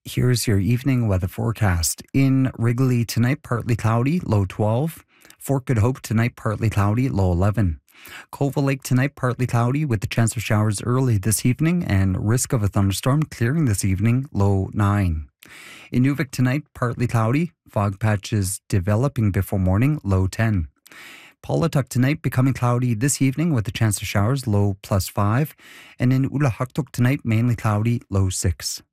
Here's your evening weather forecast. In Wrigley tonight, partly cloudy, low 12. Fort Good Hope tonight, partly cloudy, low 11. Colville Lake tonight, partly cloudy with the chance of showers early this evening and risk of a thunderstorm clearing this evening, low 9. Inuvik tonight, partly cloudy, fog patches developing before morning, low 10. Paulatuck tonight becoming cloudy this evening with a chance of showers, low +5. And in Ulahaktuk tonight, mainly cloudy, low 6.